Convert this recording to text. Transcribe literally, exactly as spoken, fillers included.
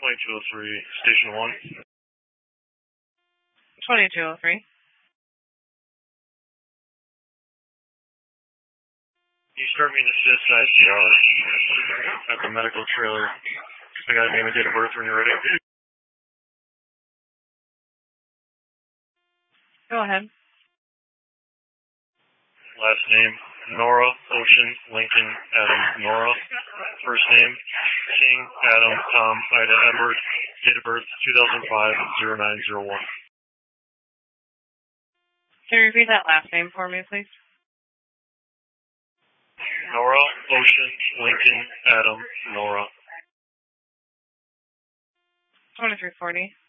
twenty-two oh three, Station one. twenty-two oh three. You start me in assist I C R at the medical trailer. I got a name and date of birth when you're ready. Go ahead. Last name, Nora, Ocean, Lincoln, Adam, Nora. First name, King, Adam, Tom, Ida, Edward. Date of birth, two thousand five, oh nine oh one. Can you repeat that last name for me, please? Nora, Ocean, Lincoln, Adam, Nora. twenty-three forty.